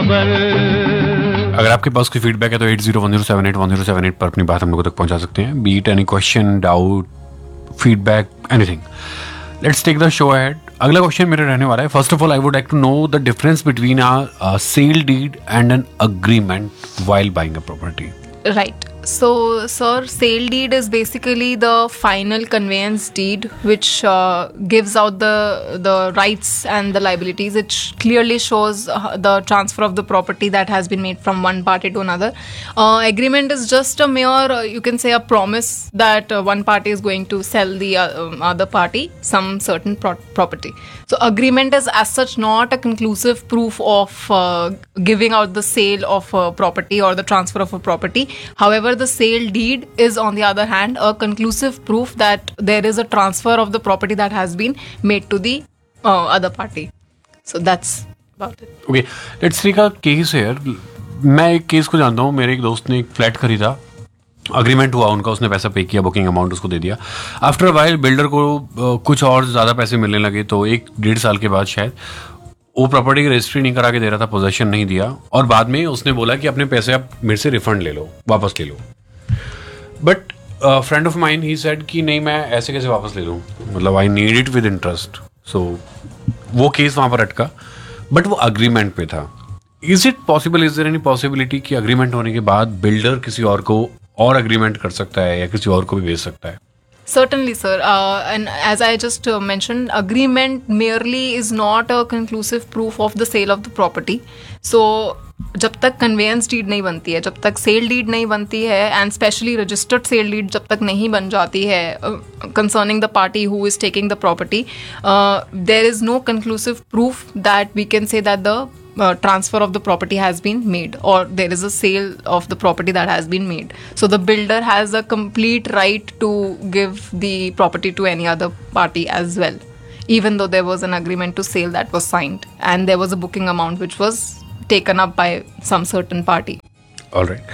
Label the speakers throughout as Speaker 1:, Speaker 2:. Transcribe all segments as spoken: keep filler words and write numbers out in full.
Speaker 1: खबर।
Speaker 2: अगर आपके पास कोई फीडबैक है तो eight zero one zero seven eight one zero seven eight पर अपनी बात हम लोगों तक पहुंचा सकते हैं. Beat any question, doubt, feedback, anything. Let's take the show ahead. अगला क्वेश्चन मेरा रहने वाला है. First of all I would like to know the difference between a sale deed and an agreement while buying a property.
Speaker 3: Right. So, sir, sale deed is basically the final conveyance deed which uh, gives out the the rights and the liabilities. It sh- clearly shows uh, the transfer of the property that has been made from one party to another. Uh, agreement is just a mere, uh, you can say, a promise that uh, one party is going to sell the uh, um, other party some certain pro- property. So, agreement is as such not a conclusive proof of uh, giving out the sale of a property or the transfer of a property. However, the sale deed is, on the other hand, a conclusive proof that there is a transfer of the property that has been made to the uh, other party. So that's about it.
Speaker 2: Okay, let's take a case here. मैं एक case को जानता हूँ. मेरे एक दोस्त ने एक फ्लैट खरीदा, अग्रीमेंट हुआ उनका, उसने पैसा पे किया, बुकिंग अमाउंट उसको दे दिया. आफ्टर अ वाइल बिल्डर को uh, कुछ और ज़्यादा पैसे मिलने लगे, तो एक डेढ़ साल के बाद शायद वो प्रॉपर्टी की रजिस्ट्री नहीं करा के दे रहा था, पोजेशन नहीं दिया, और बाद में उसने बोला कि अपने पैसे आप मेरे से रिफंड ले लो, वापस ले लो. But friend of mine he said कि नहीं, मैं ऐसे कैसे वापस ले लूँ, मतलब I need it with interest. सो वो केस वहाँ पर अटका, बट वो अग्रीमेंट पे था. Is it possible, is there any possibility कि अग्रीमेंट होने के बाद बिल्डर किसी और को और अग्रीमेंट कर सकता है या किसी और को भी बेच सकता है?
Speaker 3: Certainly, sir. Uh, and as I just uh, mentioned, agreement merely is not a conclusive proof of the sale of the property. So, जब तक कन्वेंस डीड नहीं बनती है, जब तक सेल डीड नहीं बनती है, and specially registered sale deed जब तक नहीं बन जाती है concerning the party who is taking the property, there is no conclusive proof that we can say that the Uh, transfer of the property has been made, or there is a sale of the property that has been made. So the builder has a complete right to give the property to any other party as well, even though there was an agreement to sale that was signed and there was a booking amount which was taken up by some certain party.
Speaker 2: All right.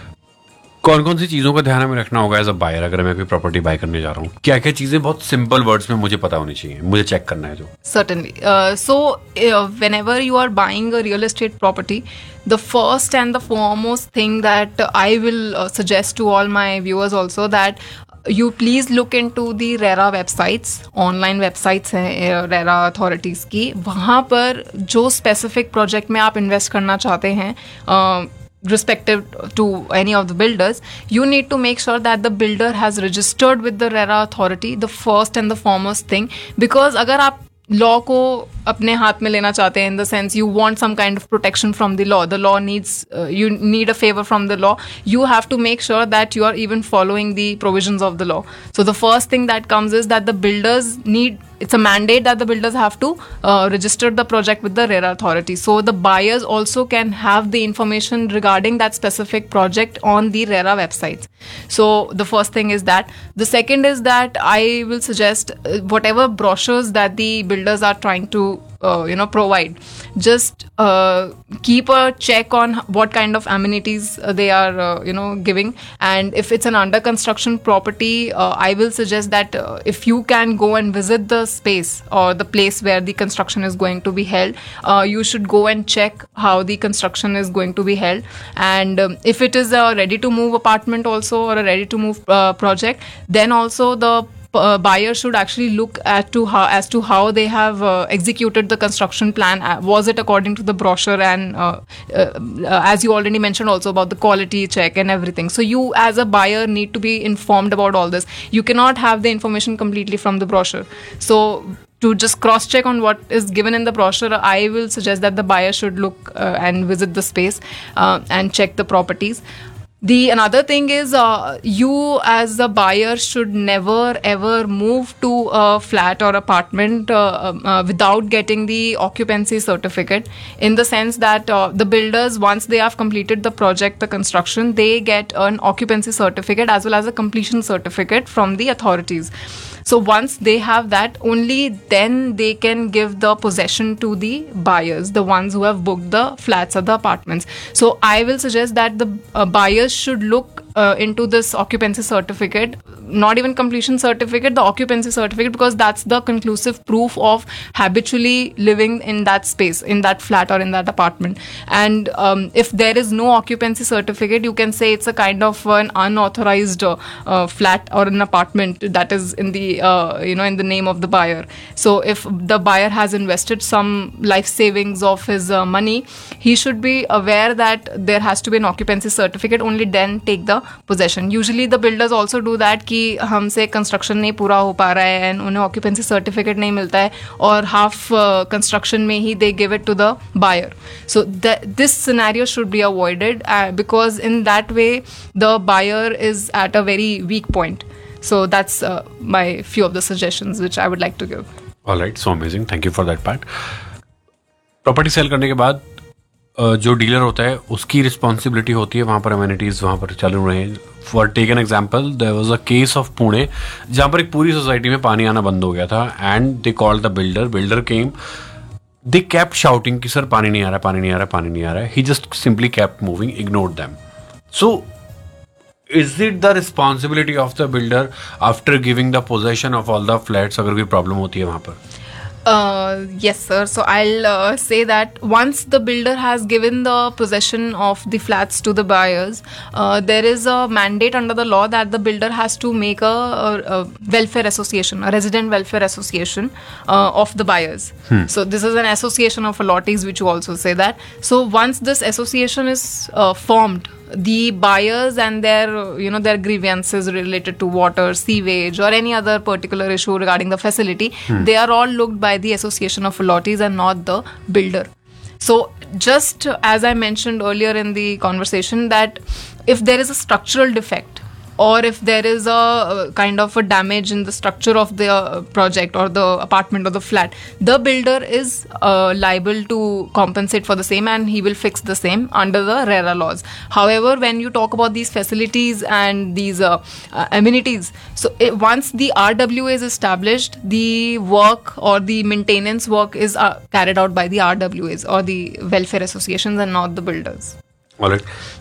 Speaker 2: कौन कौन सी चीज़ों का ध्यान हमें रखना होगा as a buyer, अगर मैं कोई प्रॉपर्टी बाय करने जा रहा हूँ? क्या क्या चीज़ें बहुत सिंपल वर्ड्स में मुझे पता होनी चाहिए, मुझे चेक करना है जो?
Speaker 3: Certainly. Uh, so, uh, whenever you are buying a real estate property, the first and the foremost thing that uh, I will uh, suggest to all my viewers also, that you please look into the RERA websites, online websites हैं RERA authorities की. वहाँ पर जो specific project में आप invest करना चाहते हैं, uh, respective to any of the builders, you need to make sure that the builder has registered with the RERA authority, the first and the foremost thing. Because अगर आप law को अपने हाथ में लेना चाहते हैं, in the sense you want some kind of protection from the law, the law needs, you need a favour from the law, you have to make sure that you are even following the provisions of the law. So the first thing that comes is that the builders need, it's a mandate that the builders have to uh, register the project with the RERA authority. So the buyers also can have the information regarding that specific project on the RERA websites. So the first thing is that. The second is that I will suggest uh, whatever brochures that the builders are trying to uh, you know provide, just uh, keep a check on what kind of amenities uh, they are uh, you know giving. And if it's an under construction property, uh, I will suggest that uh, if you can go and visit the space or the place where the construction is going to be held, uh, you should go and check how the construction is going to be held. And um, if it is a ready to move apartment also, or a ready to move uh, project, then also the Uh, buyer should actually look at to how as to how they have uh, executed the construction plan. Uh, was it according to the brochure? And uh, uh, uh, as you already mentioned also about the quality check and everything. So you as a buyer need to be informed about all this. You cannot have the information completely from the brochure. So to just cross check on what is given in the brochure, I will suggest that the buyer should look uh, and visit the space uh, and check the properties. The another thing is uh, you as a buyer should never ever move to a flat or apartment uh, uh, without getting the occupancy certificate, in the sense that uh, the builders, once they have completed the project, the construction, they get an occupancy certificate as well as a completion certificate from the authorities. So once they have that, only then they can give the possession to the buyers, the ones who have booked the flats or the apartments. So I will suggest that the uh, buyers should look uh, into this occupancy certificate, not even completion certificate, the occupancy certificate, because that's the conclusive proof of habitually living in that space, in that flat or in that apartment. And um, if there is no occupancy certificate, you can say it's a kind of an unauthorized uh, uh, flat or an apartment that is in the uh, you know in the name of the buyer. So if the buyer has invested some life savings of his uh, money, he should be aware that there has to be an occupancy certificate, only then take the possession. Usually the builders also do that कि हमसे construction नहीं पूरा हो पा रहा है and उन्हें occupancy certificate नहीं मिलता है और हाफ कंस्ट्रक्शन में ही they give it to the buyer. So this scenario should be avoided because in that way the buyer is at a very weak point. So that's uh, my few of the suggestions which I would like to give.
Speaker 2: All right, so amazing. Thank you for that part. Property cell करने के बाद uh, जो dealer होता है उसकी responsibility होती है वहाँ पर अमेनिटीज़ वहाँ पर चालू रहे. For take an example, there was a case of Pune जहाँ पर एक पूरी सोसाइटी में पानी आना बंद हो गया था and they called the builder. Builder came, they kept shouting कि सर पानी नहीं आ रहा, पानी नहीं आ रहा, पानी नहीं आ रहा है. ही just simply kept moving, ignored them. So is it the responsibility of the builder after giving the possession of all the flats अगर कोई प्रॉब्लम होती है वहाँ पर?
Speaker 3: Uh, yes, sir. So I'll uh, say that once the builder has given the possession of the flats to the buyers, uh, there is a mandate under the law that the builder has to make a, a, a welfare association, a resident welfare association uh, of the buyers. Hmm. So this is an association of allottees, which you also say that. So once this association is uh, formed, the buyers and their you know their grievances related to water, sewage or any other particular issue regarding the facility, hmm. they are all looked by the association of allottees and not the builder. So just as I mentioned earlier in the conversation, that if there is a structural defect or if there is a uh, kind of a damage in the structure of the uh, project or the apartment or the flat, the builder is uh, liable to compensate for the same and he will fix the same under the RERA laws. However, when you talk about these facilities and these uh, uh, amenities, so it, once the R W A is established, the work or the maintenance work is uh, carried out by the R W As or the welfare associations and not the builders.
Speaker 2: All right.